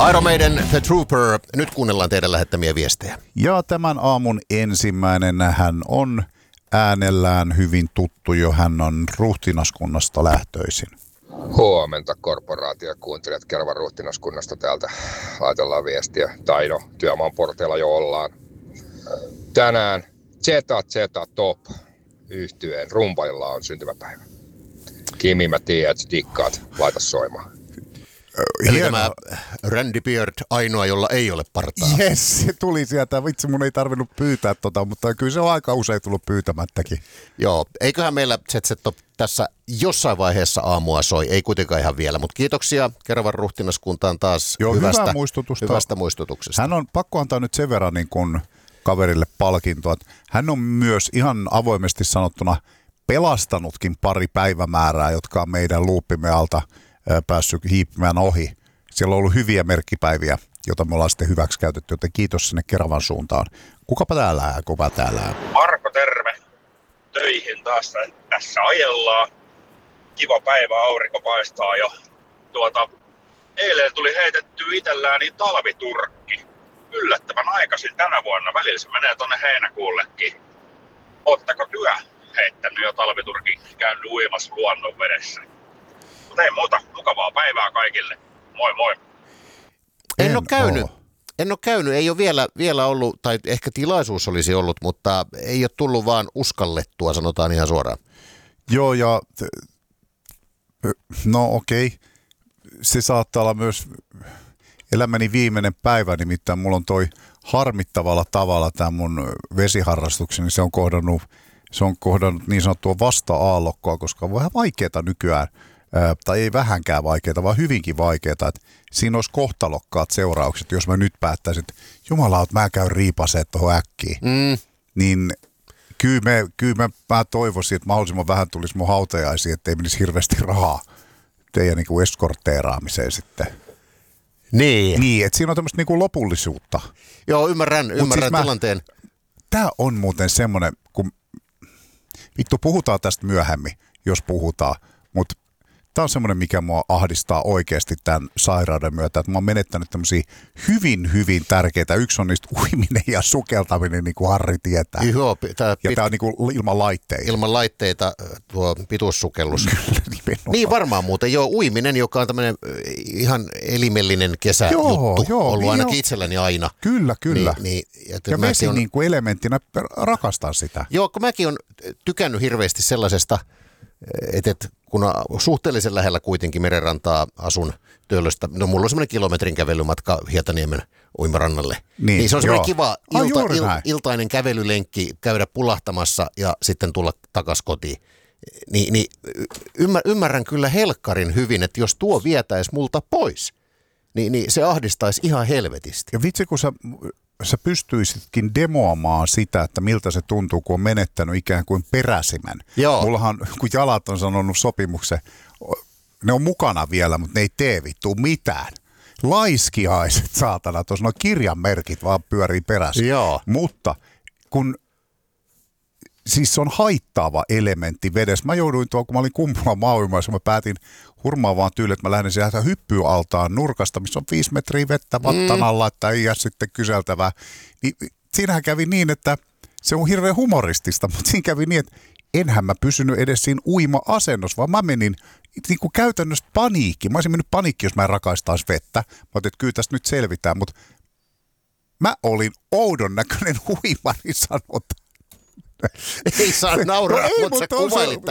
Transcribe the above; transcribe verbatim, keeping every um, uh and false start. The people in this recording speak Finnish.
Iron Maiden, The Trooper. Nyt kuunnellaan teidän lähettämiä viestejä. Ja tämän aamun ensimmäinen hän on äänellään hyvin tuttu jo. Hän on Ruhtinaskunnasta lähtöisin. Huomenta korporaatiokuuntelijat Kervan Ruhtinaskunnasta täältä. Laitellaan viestiä. Tai no, työmaan porteilla jo ollaan. Tänään Zeta Zeta Top -yhtyeen rumpalilla on syntymäpäivä. Kimi, mä tiedän, että dikkaat. Laita soimaan. Eli tämä Randy Beard, ainoa, jolla ei ole partaa. Jes, se tuli sieltä. Vitsi, mun ei tarvinnut pyytää tota, mutta kyllä se on aika usein tullut pyytämättäkin. Joo, eiköhän meillä Z Z Top tässä jossain vaiheessa aamua soi, ei kuitenkaan ihan vielä, mutta kiitoksia Keravan Ruhtinaskuntaan taas Joo, hyvästä, muistutusta. hyvästä muistutuksesta. Hän on pakko antaa nyt sen verran niin kuin kaverille palkintoa, että hän on myös ihan avoimesti sanottuna pelastanutkin pari päivämäärää, jotka on meidän luuppimme alta päässyt hiipimään ohi. Siellä on ollut hyviä merkkipäiviä, joita me ollaan sitten hyväksi käytetty, joten kiitos sinne Keravan suuntaan. Kukapa täällä, kuka täällä? Marko, terve. Töihin taas tässä ajellaan. Kiva päivä, aurinko paistaa jo. Tuota, eilen tuli heitetty itsellään niin talviturkki. Yllättävän aikaisin tänä vuonna. Välillä se menee tonne heinäkuullekin. Ootteko työ heittänyt jo talviturkin, käynyt uimassa luonnon vedessä? Mutta ei muuta, mukavaa päivää kaikille. Moi moi. En, En ole käynyt. oo. En ole käynyt, ei ole vielä, vielä ollut, tai ehkä tilaisuus olisi ollut, mutta ei ole tullut vaan uskallettua, sanotaan ihan suoraan. Joo, ja no okei, se saattaa olla myös elämäni viimeinen päivä, nimittäin mulla on toi harmittavalla tavalla tämä mun vesiharrastukseni, se on kohdannut, se on kohdannut niin sanottua vasta-aallokkoa, koska on vähän vaikeaa nykyään, ää, tai ei vähänkään vaikeaa, vaan hyvinkin vaikeaa, että siinä olisi kohtalokkaat seuraukset, jos mä nyt päättäisin, että jumalaut, mä käyn riipaseen tuohon äkkiin, Mm. niin kyllä, me, kyllä mä, mä toivoisin, että mahdollisimman vähän tulisi mun hautajaisiin, että ei menisi hirveästi rahaa teidän niin kuin eskortteeraamiseen sitten. Niin. Niin, että siinä on tämmöistä niin kuin lopullisuutta. Joo, ymmärrän, ymmärrän siis mä- tilanteen. Tämä on muuten semmoinen, kun vittu puhutaan tästä myöhemmin, jos puhutaan, mutta tämä on semmoinen, mikä mua ahdistaa oikeasti tämän sairauden myötä, että mä oon menettänyt tämmöisiä hyvin, hyvin tärkeitä. Yksi on niistä uiminen ja sukeltaminen, niin kuin Harri tietää. Joo, tää Ja pit- tämä on niin kuin ilman laitteita. ilman laitteita tuo pituussukellus. Nimenomaan. Niin varmaan muuten, joo, uiminen, joka on tämmöinen äh, ihan elimellinen kesäjuttu, Joo, joo, ollut niin ainakin joo. itselläni aina. Kyllä, kyllä. Niin, niin, ja Ja mäkin vesi on- niin kuin elementtinä, rakastan sitä. Joo, kun mäkin on tykännyt hirveästi sellaisesta, että et, kun on suhteellisen lähellä kuitenkin merenrantaa asun Töölöstä, no mulla on semmoinen kilometrin kävelymatka Hietaniemen uimarannalle. Niin, Niin se on semmoinen joo. kiva Ai, ilta, juuri il, näin. iltainen kävelylenkki, käydä pulahtamassa ja sitten tulla takas kotiin. Ni, niin ymmär, ymmärrän kyllä helkkarin hyvin, että jos tuo vietäisi multa pois, niin, niin se ahdistaisi ihan helvetisti. Ja vitsi, kun sä, sä pystyisitkin demoamaan sitä, että miltä se tuntuu, kun on menettänyt ikään kuin peräsimen. Joo. Mullahan, kun jalat on sanonut sopimuksen, ne on mukana vielä, mutta ne ei tee vittu mitään. Laiskiaiset, saatana, tuossa nuo kirjanmerkit vaan pyörii perässä. Joo. Mutta kun siis se on haittaava elementti vedessä. Mä jouduin tuolla, kun mä olin Kumpulan maauimaissa, mä päätin hurmaavaan tyyliin, että mä lähden sieltä hyppyaltaan nurkasta, missä on viisi metriä vettä vattan alla, että ei jää sitten kyseltävää. Niin siinähän kävi niin, että se on hirveän humoristista, mutta siinä kävi niin, että enhän mä pysynyt edes siinä uima-asennossa, vaan mä menin niin kuin käytännössä paniikki. Mä olisin mennyt paniikki, jos mä en rakaistaisi vettä. Mä ajattelin, että kyllä tästä nyt selvitään, mutta mä olin oudon näköinen huimari, sanotaan. Ei saa nauraa, No ei, mutta sä on se- kuvailit